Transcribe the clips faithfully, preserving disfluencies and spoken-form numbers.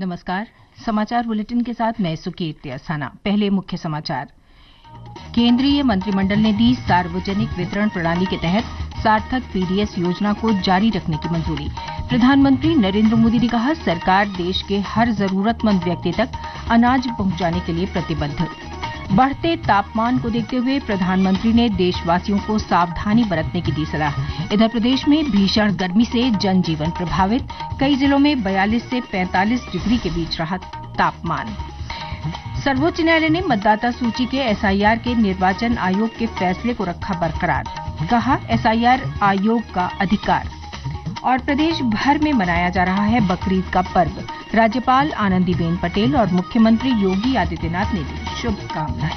नमस्कार। समाचार बुलेटिन के साथ मैं सुकीर्ति अस्थाना। पहले मुख्य समाचार। केंद्रीय मंत्रिमंडल ने दी सार्वजनिक वितरण प्रणाली के तहत सार्थक पीडीएस योजना को जारी रखने की मंजूरी। प्रधानमंत्री नरेंद्र मोदी ने कहा, सरकार देश के हर जरूरतमंद व्यक्ति तक अनाज पहुंचाने के लिए प्रतिबद्ध। बढ़ते तापमान को देखते हुए प्रधानमंत्री ने देशवासियों को सावधानी बरतने की दी सलाह। इधर प्रदेश में भीषण गर्मी से जनजीवन प्रभावित। कई जिलों में बयालीस से पैंतालीस डिग्री के बीच रहा तापमान। सर्वोच्च न्यायालय ने मतदाता सूची के एसआईआर के निर्वाचन आयोग के फैसले को रखा बरकरार। कहा, एसआईआर आयोग का अधिकार। और प्रदेश भर में मनाया जा रहा है बकरीद का पर्व। राज्यपाल आनंदीबेन पटेल और मुख्यमंत्री योगी आदित्यनाथ ने दी शुभकामनाएं।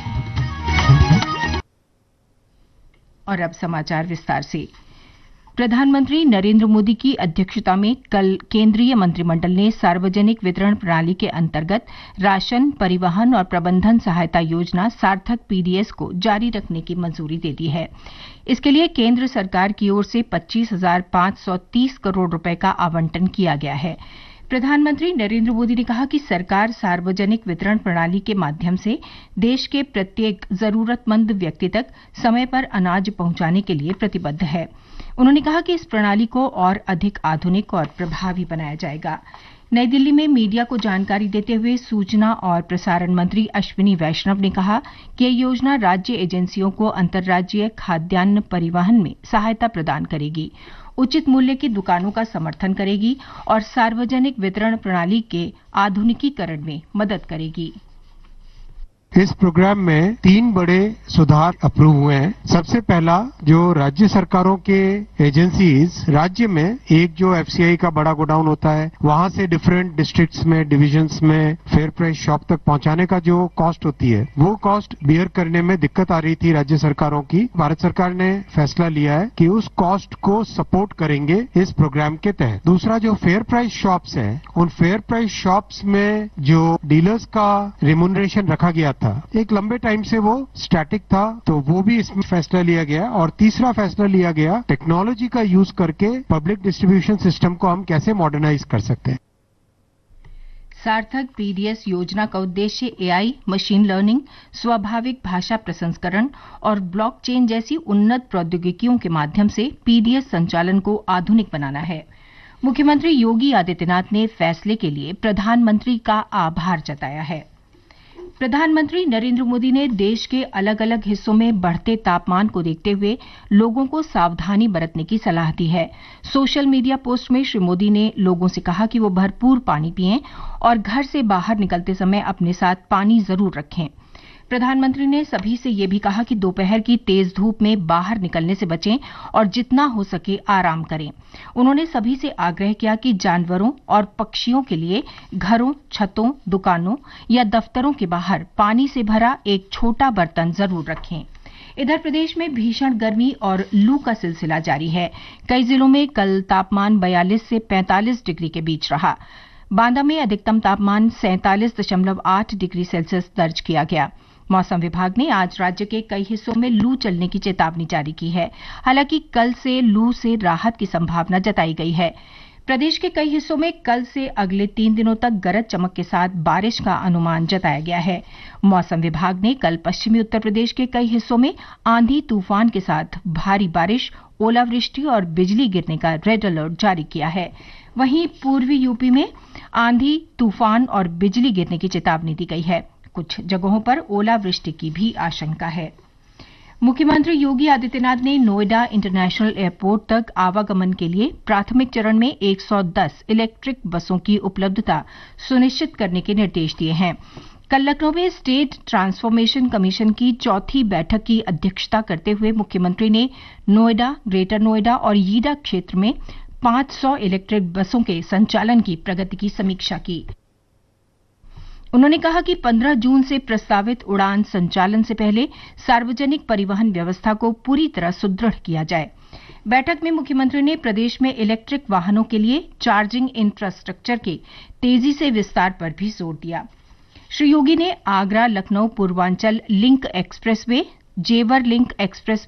और अब समाचार विस्तार से। प्रधानमंत्री नरेंद्र मोदी की अध्यक्षता में कल केंद्रीय मंत्रिमंडल ने सार्वजनिक वितरण प्रणाली के अंतर्गत राशन, परिवहन और प्रबंधन सहायता योजना सार्थक पीडीएस को जारी रखने की मंजूरी दे दी है। इसके लिए केंद्र सरकार की ओर से पच्चीस हजार पांच सौ तीस करोड़ रुपए का आवंटन किया गया है। प्रधानमंत्री नरेंद्र मोदी ने कहा कि सरकार सार्वजनिक वितरण प्रणाली के माध्यम से देश के प्रत्येक जरूरतमंद व्यक्ति तक समय पर अनाज पहुंचाने के लिए प्रतिबद्ध है। उन्होंने कहा कि इस प्रणाली को और अधिक आधुनिक और प्रभावी बनाया जाएगा। नई दिल्ली में मीडिया को जानकारी देते हुए सूचना और प्रसारण मंत्री अश्विनी वैष्णव ने कहा कि यह योजना राज्य एजेंसियों को अंतर्राज्यीय खाद्यान्न परिवहन में सहायता प्रदान करेगी, उचित मूल्य की दुकानों का समर्थन करेगी और सार्वजनिक वितरण प्रणाली के आधुनिकीकरण में मदद करेगी। इस प्रोग्राम में तीन बड़े सुधार अप्रूव हुए हैं। सबसे पहला, जो राज्य सरकारों के एजेंसीज राज्य में एक जो एफसीआई का बड़ा गोडाउन होता है, वहां से डिफरेंट डिस्ट्रिक्ट्स में, डिविजन्स में फेयर प्राइस शॉप तक पहुंचाने का जो कॉस्ट होती है, वो कॉस्ट बियर करने में दिक्कत आ रही थी राज्य सरकारों की। भारत सरकार ने फैसला लिया है कि उस कॉस्ट को सपोर्ट करेंगे इस प्रोग्राम के तहत। दूसरा, जो फेयर प्राइस शॉप्स हैं, उन फेयर प्राइस शॉप्स में जो डीलर्स का रिम्यूनरेशन रखा गया था, एक लंबे टाइम से वो स्टैटिक था, तो वो भी इसमें फैसला लिया गया। और तीसरा फैसला लिया गया, टेक्नोलॉजी का यूज करके पब्लिक डिस्ट्रीब्यूशन सिस्टम को हम कैसे मॉडर्नाइज कर सकते हैं। सार्थक पीडीएस योजना का उद्देश्य एआई, मशीन लर्निंग, स्वाभाविक भाषा प्रसंस्करण और ब्लॉकचेन जैसी उन्नत प्रौद्योगिकियों के माध्यम से पीडीएस संचालन को आधुनिक बनाना है। मुख्यमंत्री योगी आदित्यनाथ ने फैसले के लिए प्रधानमंत्री का आभार जताया है। प्रधानमंत्री नरेंद्र मोदी ने देश के अलग अलग हिस्सों में बढ़ते तापमान को देखते हुए लोगों को सावधानी बरतने की सलाह दी है। सोशल मीडिया पोस्ट में श्री मोदी ने लोगों से कहा कि वो भरपूर पानी पिएं और घर से बाहर निकलते समय अपने साथ पानी जरूर रखें। प्रधानमंत्री ने सभी से यह भी कहा कि दोपहर की तेज धूप में बाहर निकलने से बचें और जितना हो सके आराम करें। उन्होंने सभी से आग्रह किया कि जानवरों और पक्षियों के लिए घरों, छतों, दुकानों या दफ्तरों के बाहर पानी से भरा एक छोटा बर्तन जरूर रखें। इधर प्रदेश में भीषण गर्मी और लू का सिलसिला जारी है। कई जिलों में कल तापमान बयालीस से पैंतालीस डिग्री के बीच रहा। बांदा में अधिकतम तापमान सैंतालीस दशमलव आठ डिग्री सेल्सियस दर्ज किया गया। मौसम विभाग ने आज राज्य के कई हिस्सों में लू चलने की चेतावनी जारी की है। हालांकि कल से लू से राहत की संभावना जताई गई है। प्रदेश के कई हिस्सों में कल से अगले तीन दिनों तक गरज चमक के साथ बारिश का अनुमान जताया गया है। मौसम विभाग ने कल पश्चिमी उत्तर प्रदेश के कई हिस्सों में आंधी तूफान के साथ भारी बारिश, ओलावृष्टि और बिजली गिरने का रेड अलर्ट जारी किया है। वहीं पूर्वी यूपी में आंधी, तूफान और बिजली गिरने की चेतावनी दी गई है। कुछ जगहों पर ओलावृष्टि की भी आशंका है। मुख्यमंत्री योगी आदित्यनाथ ने नोएडा इंटरनेशनल एयरपोर्ट तक आवागमन के लिए प्राथमिक चरण में एक सौ दस इलेक्ट्रिक बसों की उपलब्धता सुनिश्चित करने के निर्देश दिए हैं। कल लखनऊ में स्टेट ट्रांसफॉर्मेशन कमीशन की चौथी बैठक की अध्यक्षता करते हुए मुख्यमंत्री ने नोएडा, ग्रेटर नोएडा और यीडा क्षेत्र में पांच सौ इलेक्ट्रिक बसों के संचालन की प्रगति की समीक्षा की। उन्होंने कहा कि पंद्रह जून से प्रस्तावित उड़ान संचालन से पहले सार्वजनिक परिवहन व्यवस्था को पूरी तरह सुदृढ़ किया जाए। बैठक में मुख्यमंत्री ने प्रदेश में इलेक्ट्रिक वाहनों के लिए चार्जिंग इंफ्रास्ट्रक्चर के तेजी से विस्तार पर भी जोर दिया। श्री योगी ने Agra Lucknow Purvanchal link express way, जेवर लिंक एक्सप्रेस